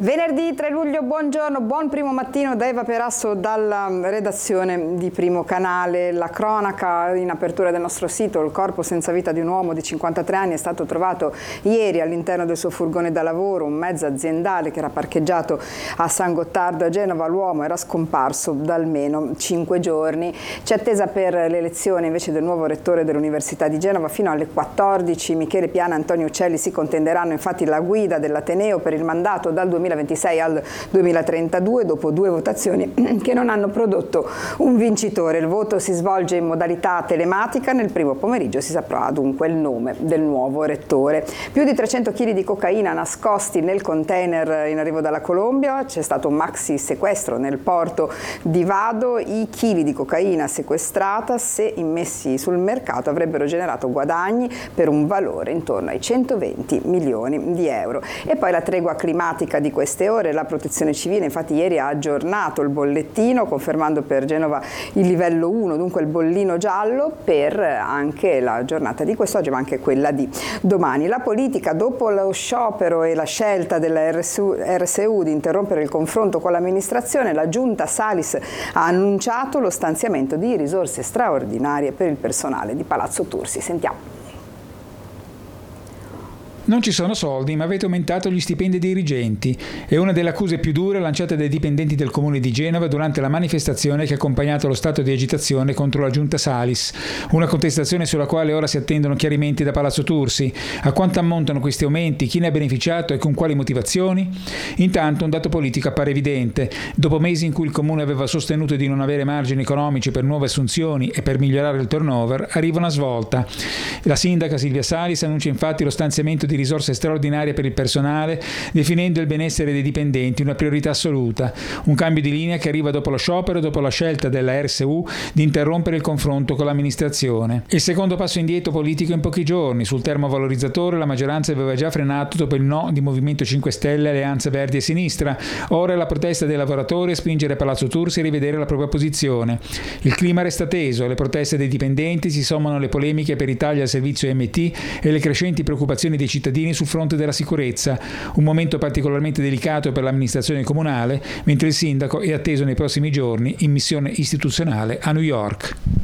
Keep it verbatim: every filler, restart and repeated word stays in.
Venerdì tre luglio, buongiorno, buon primo mattino da Eva Perasso dalla redazione di Primo Canale. La cronaca in apertura del nostro sito: il corpo senza vita di un uomo di cinquantatré anni è stato trovato ieri all'interno del suo furgone da lavoro, un mezzo aziendale che era parcheggiato a San Gottardo a Genova. L'uomo era scomparso da almeno cinque giorni. C'è attesa per l'elezione invece del nuovo rettore dell'Università di Genova fino alle quattordici. Michele Piana e Antonio Uccelli si contenderanno infatti la guida dell'Ateneo per il mandato dal duemilaventisei al duemilatrentadue, dopo due votazioni che non hanno prodotto un vincitore. Il voto si svolge in modalità telematica. Nel primo pomeriggio si saprà dunque il nome del nuovo rettore. Più di trecento chili di cocaina nascosti nel container in arrivo dalla Colombia. C'è stato un maxi sequestro nel porto di Vado. I chili di cocaina sequestrata, se immessi sul mercato, avrebbero generato guadagni per un valore intorno ai centoventi milioni di euro. E poi la tregua climatica di queste ore. La Protezione Civile infatti ieri ha aggiornato il bollettino, confermando per Genova il livello uno, dunque il bollino giallo per anche la giornata di quest'oggi, ma anche quella di domani. La politica: dopo lo sciopero e la scelta della R S U di interrompere il confronto con l'amministrazione, la giunta Salis ha annunciato lo stanziamento di risorse straordinarie per il personale di Palazzo Tursi. Sentiamo. Non ci sono soldi, ma avete aumentato gli stipendi dei dirigenti. È una delle accuse più dure lanciate dai dipendenti del Comune di Genova durante la manifestazione che ha accompagnato lo stato di agitazione contro la giunta Salis. Una contestazione sulla quale ora si attendono chiarimenti da Palazzo Tursi. A quanto ammontano questi aumenti, chi ne ha beneficiato e con quali motivazioni? Intanto un dato politico appare evidente. Dopo mesi in cui il Comune aveva sostenuto di non avere margini economici per nuove assunzioni e per migliorare il turnover, arriva una svolta. La sindaca Silvia Salis annuncia infatti lo stanziamento di di risorse straordinarie per il personale, definendo il benessere dei dipendenti una priorità assoluta. Un cambio di linea che arriva dopo lo sciopero e dopo la scelta della R S U di interrompere il confronto con l'amministrazione. Il secondo passo indietro politico in pochi giorni. Sul termovalorizzatore la maggioranza aveva già frenato dopo il no di Movimento cinque Stelle, Alleanza Verdi e Sinistra. Ora è la protesta dei lavoratori a spingere Palazzo Tursi a rivedere la propria posizione. Il clima resta teso, alle proteste dei dipendenti si sommano le polemiche per i tagli al servizio M T e le crescenti preoccupazioni dei cittadini sul fronte della sicurezza, un momento particolarmente delicato per l'amministrazione comunale, mentre il sindaco è atteso nei prossimi giorni in missione istituzionale a New York.